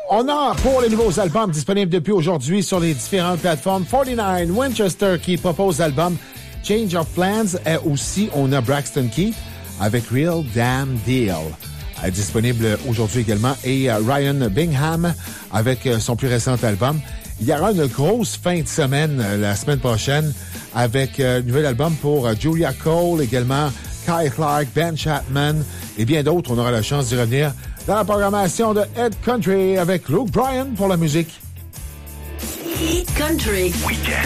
On a pour les nouveaux albums disponibles depuis aujourd'hui sur les différentes plateformes 49 Winchester qui propose l'album Change of Plans et aussi on a Braxton Key avec Real Damn Deal. Disponible aujourd'hui également et Ryan Bingham avec son plus récent album. Il y aura une grosse fin de semaine la semaine prochaine avec un nouvel album pour Julia Cole, également Kai Clark, Ben Chapman et bien d'autres. On aura la chance d'y revenir dans la programmation de Hit Country avec Luke Bryan pour la musique. Hit Country. Week-end.